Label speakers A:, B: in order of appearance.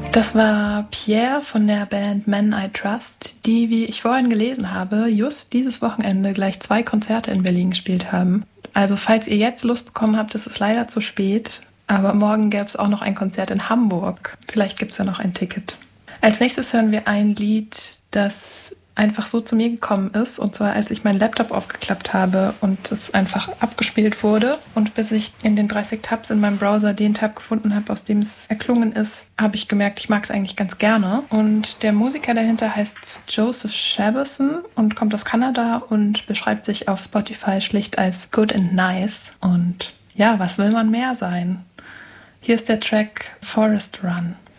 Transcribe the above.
A: Das war Pierre von der Band Men I Trust, die, wie ich vorhin gelesen habe, just dieses Wochenende gleich 2 Konzerte in Berlin gespielt haben. Also falls ihr jetzt Lust bekommen habt, ist es leider zu spät, aber morgen gäbe es auch noch ein Konzert in Hamburg. Vielleicht gibt es ja noch ein Ticket. Als nächstes hören wir ein Lied, das einfach so zu mir gekommen ist, und zwar als ich meinen Laptop aufgeklappt habe und es einfach abgespielt wurde, und bis ich in den 30 Tabs in meinem Browser den Tab gefunden habe, aus dem es erklungen ist, habe ich gemerkt, ich mag es eigentlich ganz gerne. Und der Musiker dahinter heißt Joseph Shabason und kommt aus Kanada und beschreibt sich auf Spotify schlicht als good and nice. Und ja, was will man mehr sein? Hier ist der Track Forest Run.